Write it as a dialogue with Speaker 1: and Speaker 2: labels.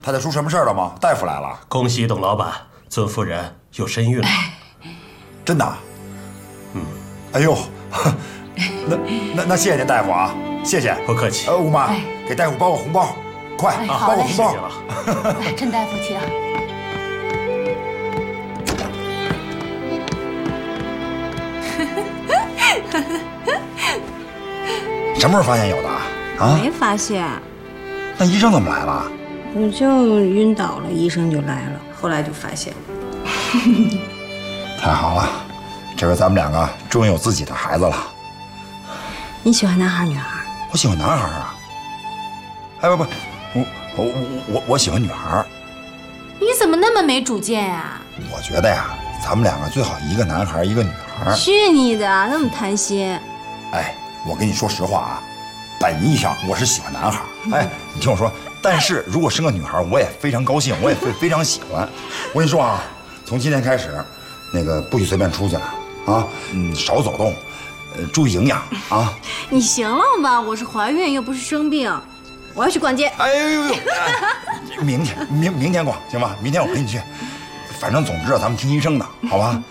Speaker 1: 他在出什么事儿了吗？大夫来了。
Speaker 2: 恭喜董老板，尊夫人有身孕了。
Speaker 1: 真的？哎呦，那谢谢您大夫啊，谢谢。
Speaker 2: 不客气。
Speaker 1: 吴妈，给大夫包个红包，快包个红包。
Speaker 2: 谢谢了。
Speaker 3: 来，趁大夫请。
Speaker 1: 什么时候发现有的啊？
Speaker 4: 没发现。
Speaker 1: 那医生怎么来了？
Speaker 4: 我就晕倒了，医生就来了，后来就发现了。
Speaker 1: 太好了，这回咱们两个终于有自己的孩子了。
Speaker 4: 你喜欢男孩女孩？
Speaker 1: 我喜欢男孩啊。哎，不，我喜欢女孩。
Speaker 3: 你怎么那么没主见呀？
Speaker 1: 我觉得呀，咱们两个最好一个男孩一个女孩。
Speaker 4: 去你的，那么贪心。
Speaker 1: 哎，我跟你说实话啊，本意上我是喜欢男孩。哎，你听我说，但是如果生个女孩，我也非常高兴，我也非常喜欢。我跟你说啊，从今天开始，那个不许随便出去了啊，少走动，注意营养啊。
Speaker 4: 你行了吧？我是怀孕又不是生病，我要去逛街。
Speaker 1: 哎呦，明天逛行吧？明天我陪你去。反正总之啊，咱们听医生的，好吧？